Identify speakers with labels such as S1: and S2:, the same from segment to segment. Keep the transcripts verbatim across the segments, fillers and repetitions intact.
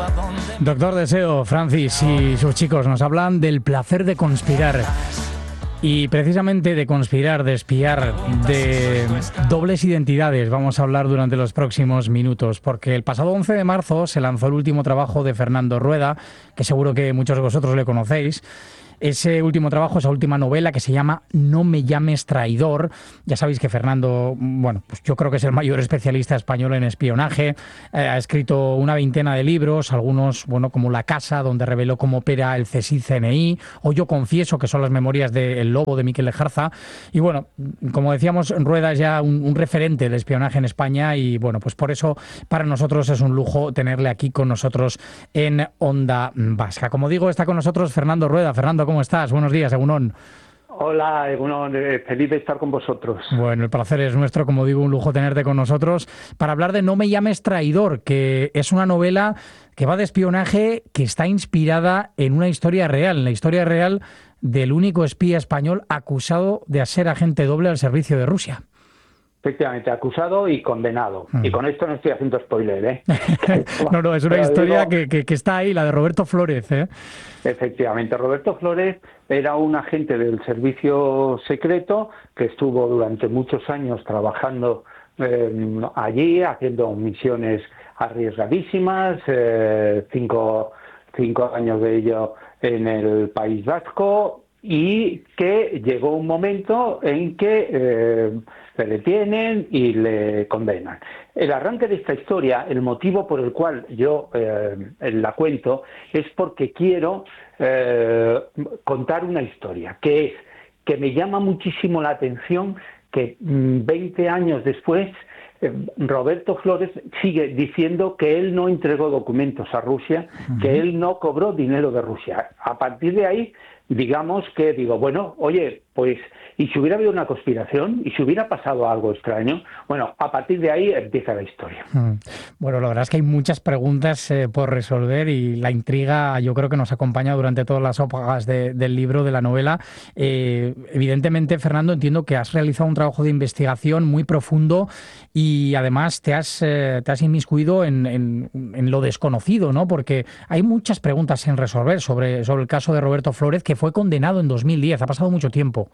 S1: Doctor Deseo, Francis y sus chicos nos hablan del placer de conspirar. Y precisamente de conspirar, de espiar, de dobles identidades vamos a hablar durante los próximos minutos, porque el pasado once de marzo se lanzó el último trabajo de Fernando Rueda, que seguro que muchos de vosotros le conocéis. Ese último trabajo, esa última novela que se llama No me llames traidor. Ya sabéis que Fernando, bueno, pues yo creo que es el mayor especialista español en espionaje. Eh, ha escrito una veintena de libros, algunos, bueno, como La Casa, donde reveló cómo opera el C S I C N I, o Yo confieso, que son las memorias de El Lobo, de Miquel Lejarza. Y bueno, como decíamos, Rueda es ya un, un referente del espionaje en España y bueno, pues por eso para nosotros es un lujo tenerle aquí con nosotros en Onda Vasca. Como digo, está con nosotros Fernando Rueda. Fernando, ¿cómo estás? Buenos días, Egunon.
S2: Hola, Egunon, feliz de estar con vosotros.
S1: Bueno, el placer es nuestro, como digo, un lujo tenerte con nosotros para hablar de No me llames traidor, que es una novela que va de espionaje, que está inspirada en una historia real, en la historia real del único espía español acusado de ser agente doble al servicio de Rusia.
S2: Efectivamente, acusado y condenado. Mm. Y con esto no estoy haciendo spoiler, ¿eh?
S1: no, no, es una Pero historia digo, que, que, que está ahí, la de Roberto Flórez, ¿eh?
S2: Efectivamente, Roberto Flórez era un agente del servicio secreto que estuvo durante muchos años trabajando eh, allí, haciendo misiones arriesgadísimas, eh, cinco, cinco años de ello en el País Vasco, y que llegó un momento en que eh, le detienen y le condenan. El arranque de esta historia, el motivo por el cual yo eh, la cuento, es porque quiero eh, contar una historia, que es que me llama muchísimo la atención que veinte años después eh, Roberto Flórez sigue diciendo que él no entregó documentos a Rusia, uh-huh. que él no cobró dinero de Rusia. A partir de ahí, digamos que digo, bueno, oye, pues, y si hubiera habido una conspiración, y si hubiera pasado algo extraño, bueno, a partir de ahí empieza la historia.
S1: Bueno, la verdad es que hay muchas preguntas eh, por resolver y la intriga yo creo que nos acompaña durante todas las hojas de, del libro, de la novela. Eh, evidentemente, Fernando, entiendo que has realizado un trabajo de investigación muy profundo y además te has, eh, te has inmiscuido en, en, en lo desconocido, ¿no? Porque hay muchas preguntas sin resolver sobre, sobre el caso de Roberto Flórez, que fue condenado en dos mil diez, ha pasado mucho tiempo.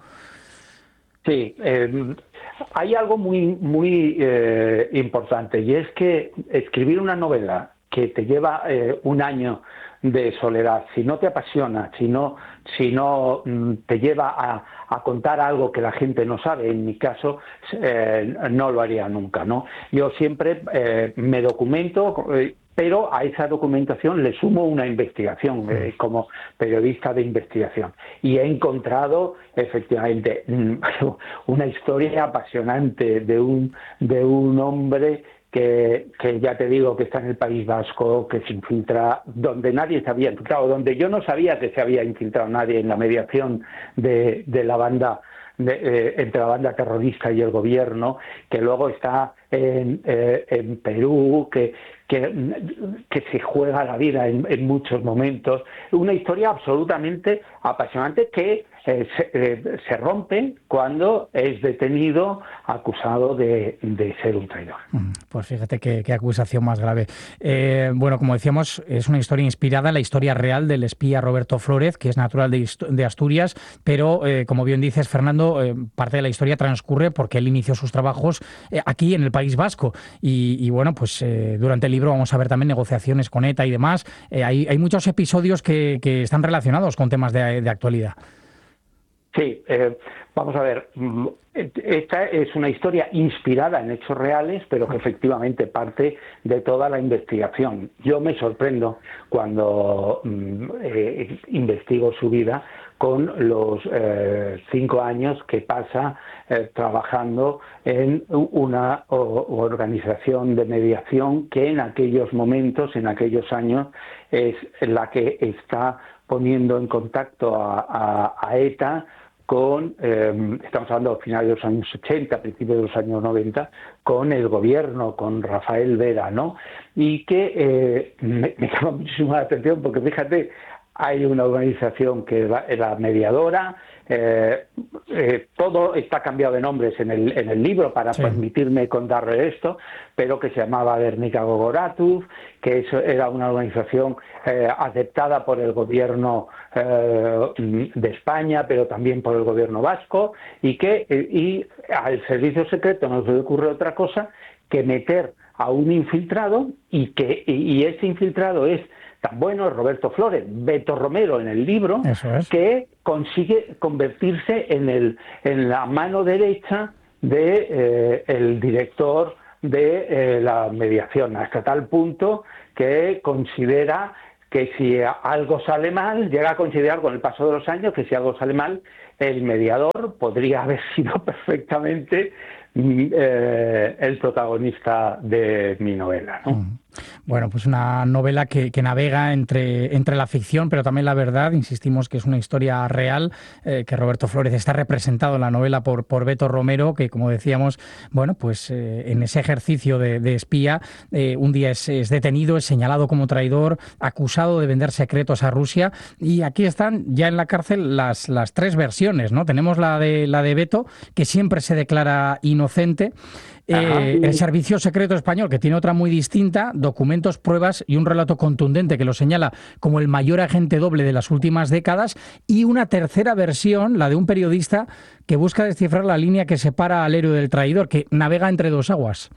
S2: Sí, eh, hay algo muy, muy eh, importante, y es que escribir una novela que te lleva eh, un año de soledad, si no te apasiona, si no, si no mm, te lleva a, a contar algo que la gente no sabe, en mi caso eh, no lo haría nunca, ¿no? Yo siempre eh, me documento, eh, pero a esa documentación le sumo una investigación eh, como periodista de investigación. Y he encontrado efectivamente una historia apasionante de un, de un hombre que, que ya te digo que está en el País Vasco, que se infiltra donde nadie se había infiltrado, donde yo no sabía que se había infiltrado nadie, en la mediación de, de la banda, de, eh, entre la banda terrorista y el gobierno, que luego está en, eh, en Perú, que, que, que se juega la vida en, en muchos momentos. Una historia absolutamente apasionante que eh, se, eh, se rompe cuando es detenido acusado de, de ser un traidor.
S1: Pues fíjate qué, qué acusación más grave. Eh, bueno, como decíamos, es una historia inspirada en la historia real del espía Roberto Flórez, que es natural de, de Asturias, pero eh, como bien dices, Fernando, eh, parte de la historia transcurre porque él inició sus trabajos eh, aquí en el País Vasco. Y, y bueno, pues eh, durante el libro vamos a ver también negociaciones con ETA y demás. Eh, hay, hay muchos episodios que, que están relacionados con temas de, de actualidad.
S2: Sí, eh, vamos a ver, esta es una historia inspirada en hechos reales, pero que efectivamente parte de toda la investigación. Yo me sorprendo cuando eh, investigo su vida con los eh, cinco años que pasa eh, trabajando en una o, organización de mediación que en aquellos momentos, en aquellos años, es la que está poniendo en contacto a, a, a ETA con, eh, estamos hablando a finales de los años ochenta, principios de los años noventa, con el gobierno, con Rafael Vera, ¿no? Y que eh, me, me llama muchísimo la atención porque, fíjate, hay una organización que es la, es la mediadora. Eh, eh, todo está cambiado de nombres en el, en el libro para sí. permitirme contarle esto, pero que se llamaba Guernica Gogoratuz, que eso era una organización eh, aceptada por el gobierno eh, de España, pero también por el gobierno vasco, y que eh, y al servicio secreto no se le ocurre otra cosa que meter a un infiltrado, y que y, y ese infiltrado es tan bueno, Roberto Flores, Beto Romero en el libro, es. que consigue convertirse en el en la mano derecha de eh, el director de eh, la mediación, hasta tal punto que considera que si algo sale mal, llega a considerar con el paso de los años que si algo sale mal, el mediador podría haber sido perfectamente eh, el protagonista de mi novela, ¿no?
S1: Mm. Bueno, pues una novela que, que navega entre, entre la ficción, pero también la verdad. Insistimos que es una historia real, eh, que Roberto Flores está representado en la novela por, por Beto Romero, que, como decíamos, bueno, pues eh, en ese ejercicio de, de espía, eh, un día es, es detenido, es señalado como traidor, acusado de vender secretos a Rusia, y aquí están ya en la cárcel las, las tres versiones, ¿no? Tenemos la de, la de Beto, que siempre se declara inocente. Eh, el Servicio Secreto Español, que tiene otra muy distinta, documentos, pruebas y un relato contundente que lo señala como el mayor agente doble de las últimas décadas, y una tercera versión, la de un periodista que busca descifrar la línea que separa al héroe del traidor, que navega entre dos aguas.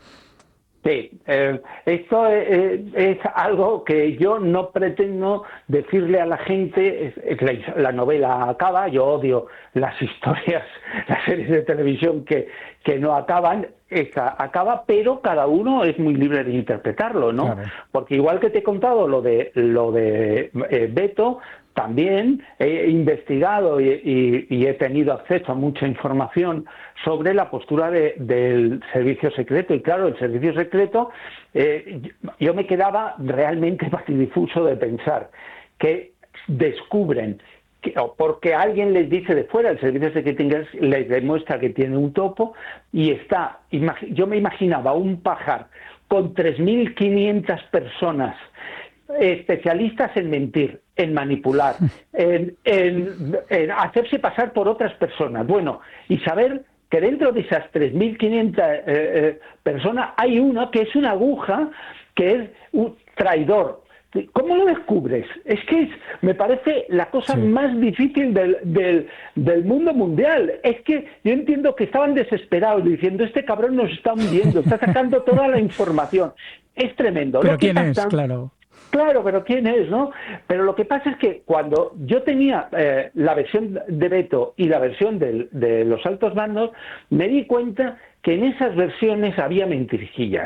S2: Sí, eh, esto es, es algo que yo no pretendo decirle a la gente. Es, es la, la novela acaba, yo odio las historias, las series de televisión que, que no acaban. Esta acaba, pero cada uno es muy libre de interpretarlo, ¿no? Claro. Porque igual que te he contado lo de lo de eh, Beto, también he investigado y, y, y he tenido acceso a mucha información sobre la postura de, del servicio secreto. Y claro, el servicio secreto, eh, yo me quedaba realmente patidifuso de pensar que descubren, que, o porque alguien les dice de fuera, el servicio secreto inglés les demuestra que tiene un topo, y está, yo me imaginaba un pajar con tres mil quinientas personas, especialistas en mentir, en manipular, en, en, en hacerse pasar por otras personas. Bueno, y saber que dentro de esas tres mil quinientas eh, eh, personas hay una que es una aguja, que es un traidor. ¿Cómo lo descubres? Es que es, me parece la cosa sí. más difícil del, del, del mundo mundial. Es que yo entiendo que estaban desesperados diciendo, este cabrón nos está hundiendo, está sacando toda la información. Es tremendo.
S1: ¿Pero
S2: lo
S1: quién
S2: que
S1: es?
S2: pasa,
S1: Claro.
S2: Claro, pero ¿quién es, no? Pero lo que pasa es que cuando yo tenía eh, la versión de Beto y la versión del, de los altos mandos, me di cuenta que en esas versiones había mentirijillas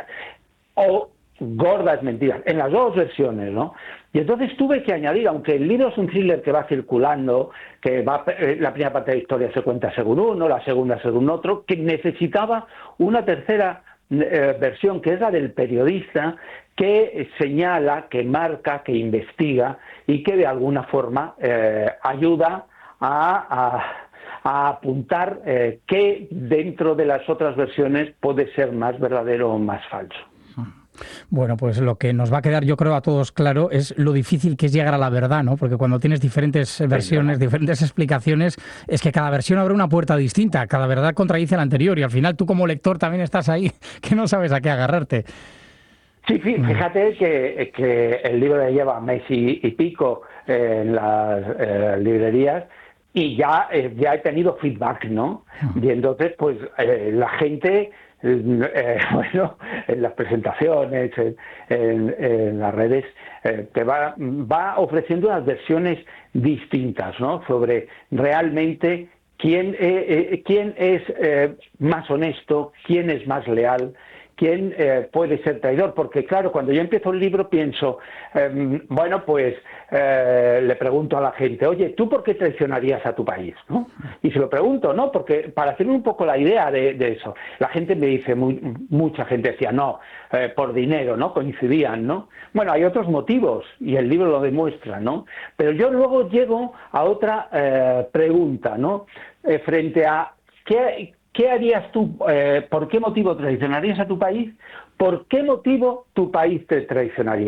S2: o gordas mentiras, en las dos versiones, ¿no? Y entonces tuve que añadir, aunque el libro es un thriller que va circulando, que va eh, la primera parte de la historia se cuenta según uno, la segunda según otro, que necesitaba una tercera eh, versión, que es la del periodista, que señala, que marca, que investiga y que de alguna forma eh, ayuda a, a, a apuntar eh, qué dentro de las otras versiones puede ser más verdadero o más falso.
S1: Bueno, pues lo que nos va a quedar, yo creo, a todos claro es lo difícil que es llegar a la verdad, ¿no? Porque cuando tienes diferentes versiones, diferentes explicaciones, es que cada versión abre una puerta distinta, cada verdad contradice a la anterior, y al final tú como lector también estás ahí, que no sabes a qué agarrarte.
S2: Sí, fíjate que, que el libro lleva mes y, y pico eh, en las eh, librerías, y ya, eh, ya he tenido feedback, ¿no? Y entonces, pues, eh, la gente... Eh, bueno, en las presentaciones, en, en, en las redes, eh, te va, va ofreciendo unas versiones distintas, ¿no? Sobre realmente quién, eh, eh, quién es eh, más honesto, quién es más leal, quién eh, puede ser traidor. Porque claro, cuando yo empiezo el libro pienso, eh, bueno, pues eh, le pregunto a la gente, oye, ¿tú por qué traicionarías a tu país? ¿No? Y se lo pregunto, ¿no? Porque para hacerme un poco la idea de, de eso, la gente me dice, muy, mucha gente decía, no, eh, por dinero, ¿no? Coincidían, ¿no? Bueno, hay otros motivos, y el libro lo demuestra, ¿no? Pero yo luego llego a otra eh, pregunta, ¿no? Eh, frente a, ¿qué, ¿qué harías tú? Eh, ¿Por qué motivo traicionarías a tu país? ¿Por qué motivo tu país te traicionaría a ti?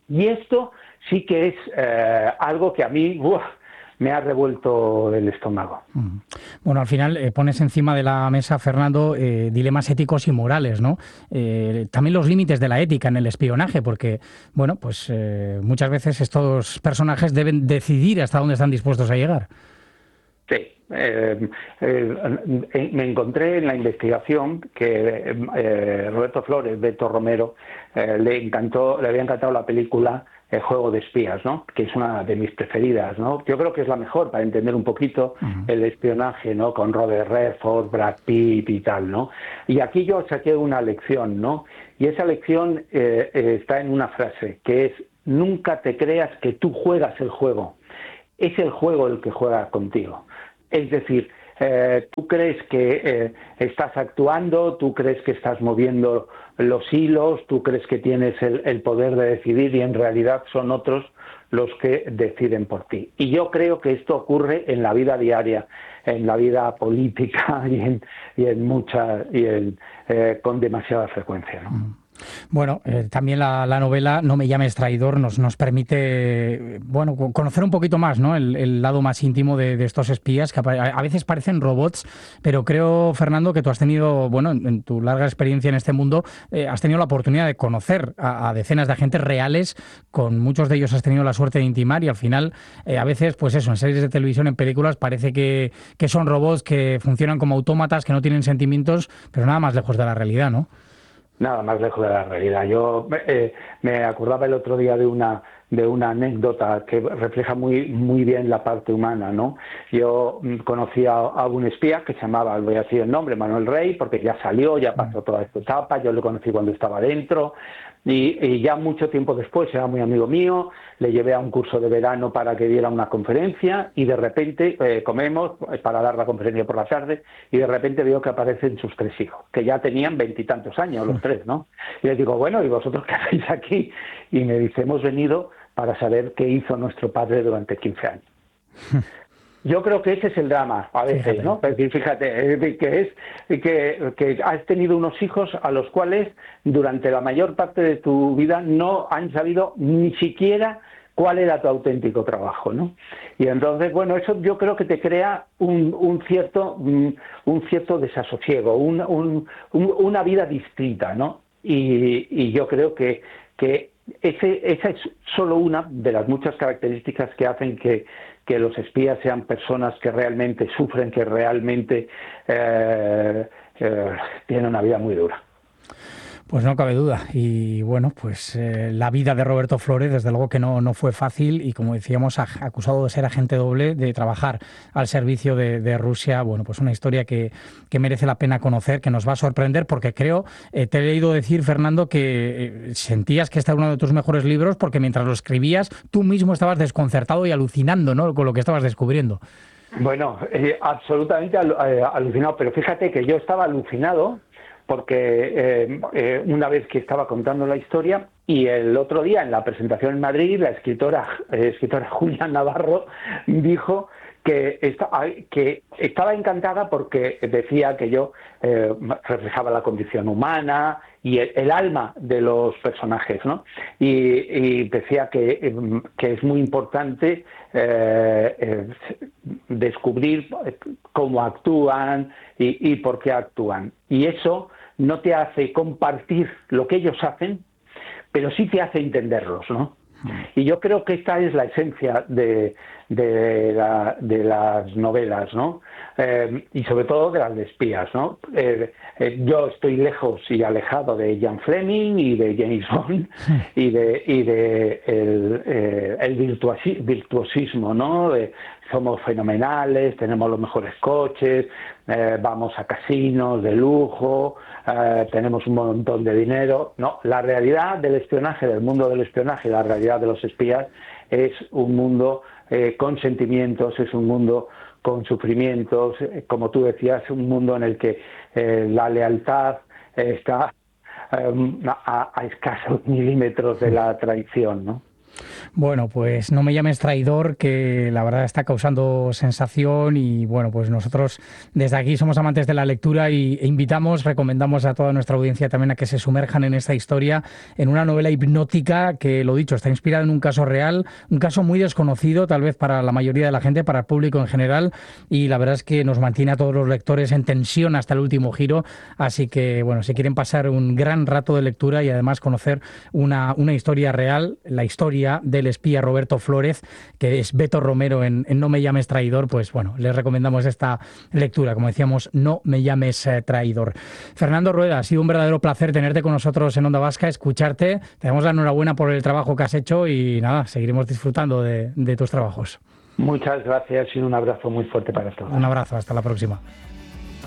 S2: Y esto sí que es eh, algo que a mí uf, me ha revuelto el estómago.
S1: Bueno, al final eh, pones encima de la mesa, Fernando, eh, dilemas éticos y morales, ¿no? Eh, también los límites de la ética en el espionaje, porque, bueno, pues eh, muchas veces estos personajes deben decidir hasta dónde están dispuestos a llegar.
S2: Sí, eh, eh, me encontré en la investigación que eh, Roberto Flores, Beto Romero, eh, le encantó, le había encantado la película El juego de espías, ¿no? Que es una de mis preferidas, ¿no? Yo creo que es la mejor para entender un poquito uh-huh. el espionaje, ¿no? Con Robert Redford, Brad Pitt y tal, ¿no? Y aquí yo saqué una lección, ¿no? Y esa lección eh, eh, está en una frase, que es: nunca te creas que tú juegas el juego, es el juego el que juega contigo. Es decir, eh, tú crees que eh, estás actuando, tú crees que estás moviendo los hilos, tú crees que tienes el, el poder de decidir y en realidad son otros los que deciden por ti. Y yo creo que esto ocurre en la vida diaria, en la vida política y en, y en mucha y en, eh, con demasiada frecuencia, ¿no? Mm.
S1: Bueno, eh, también la, la novela No me llames traidor nos, nos permite, bueno, conocer un poquito más, ¿no? El, el lado más íntimo de, de estos espías que a veces parecen robots, pero creo, Fernando, que tú has tenido, bueno, en, en tu larga experiencia en este mundo, eh, has tenido la oportunidad de conocer a, a decenas de agentes reales, con muchos de ellos has tenido la suerte de intimar y al final, eh, a veces, pues eso, en series de televisión, en películas, parece que, que son robots que funcionan como autómatas, que no tienen sentimientos, pero nada más lejos de la realidad, ¿no?
S2: Nada más lejos de la realidad. Yo eh, me acordaba el otro día de una de una anécdota que refleja muy muy bien la parte humana, ¿no? Yo conocí a, a un espía que se llamaba, voy a decir el nombre, Manuel Rey, porque ya salió, ya pasó toda esta etapa, yo lo conocí cuando estaba dentro, y, y ya mucho tiempo después era muy amigo mío, le llevé a un curso de verano para que diera una conferencia, y de repente eh, comemos para dar la conferencia por la tarde, y de repente veo que aparecen sus tres hijos, que ya tenían veintitantos años, los tres, ¿no? Y les digo, bueno, ¿y vosotros qué hacéis aquí? Y me dice, hemos venido para saber qué hizo nuestro padre durante quince años. Yo creo que ese es el drama, a veces, fíjate. ¿no? Es decir, fíjate, que es que, que has tenido unos hijos a los cuales durante la mayor parte de tu vida no han sabido ni siquiera cuál era tu auténtico trabajo, ¿no? Y entonces, bueno, eso yo creo que te crea un, un cierto un, un cierto desasosiego, un, un, un, una vida distinta, ¿no? Y, y yo creo que, que ese, esa es solo una de las muchas características que hacen que, que los espías sean personas que realmente sufren, que realmente eh, eh, tienen una vida muy dura.
S1: Pues no cabe duda. Y bueno, pues eh, la vida de Roberto Flores, desde luego que no, no fue fácil y, como decíamos, acusado de ser agente doble, de trabajar al servicio de, de Rusia. Bueno, pues una historia que, que merece la pena conocer, que nos va a sorprender, porque creo, eh, te he leído decir, Fernando, que eh, sentías que este era uno de tus mejores libros porque mientras lo escribías tú mismo estabas desconcertado y alucinando, ¿no?, con lo que estabas descubriendo.
S2: Bueno, eh, absolutamente al, eh, alucinado, pero fíjate que yo estaba alucinado porque eh, eh, una vez que estaba contando la historia, y el otro día en la presentación en Madrid, la escritora, eh, escritora Julia Navarro dijo que, esta, que estaba encantada porque decía que yo eh, reflejaba la condición humana y el, el alma de los personajes, ¿no? Y, y decía que, que es muy importante eh, eh, descubrir cómo actúan y, y por qué actúan. Y eso no te hace compartir lo que ellos hacen, pero sí te hace entenderlos, ¿no? Y yo creo que esta es la esencia de, de, la, de las novelas, ¿no? Eh, y sobre todo de las de espías, ¿no? Eh, eh, yo estoy lejos y alejado de Ian Fleming y de James Bond y de, y de el, eh, el virtuosi, virtuosismo, ¿no? De, somos fenomenales, tenemos los mejores coches, eh, vamos a casinos de lujo, eh, tenemos un montón de dinero. No, la realidad del espionaje, del mundo del espionaje, la realidad de los espías es un mundo eh, con sentimientos, es un mundo con sufrimientos, eh, como tú decías, un mundo en el que eh, la lealtad eh, está eh, a, a escasos milímetros de la traición, ¿no?
S1: Bueno, pues No me llames traidor, que la verdad está causando sensación y bueno, pues nosotros desde aquí somos amantes de la lectura y, e invitamos, recomendamos a toda nuestra audiencia también a que se sumerjan en esta historia, en una novela hipnótica que, lo dicho, está inspirada en un caso real, un caso muy desconocido tal vez para la mayoría de la gente, para el público en general, y la verdad es que nos mantiene a todos los lectores en tensión hasta el último giro, así que bueno, si quieren pasar un gran rato de lectura y además conocer una, una historia real, la historia del espía Roberto Flórez, que es Beto Romero en, en No me llames traidor, pues bueno, les recomendamos esta lectura, como decíamos, No me llames eh, traidor. Fernando Rueda, ha sido un verdadero placer tenerte con nosotros en Onda Vasca, escucharte, te damos la enhorabuena por el trabajo que has hecho y nada, seguiremos disfrutando de, de tus trabajos.
S2: Muchas gracias y un abrazo muy fuerte para todos.
S1: Un abrazo, hasta la próxima.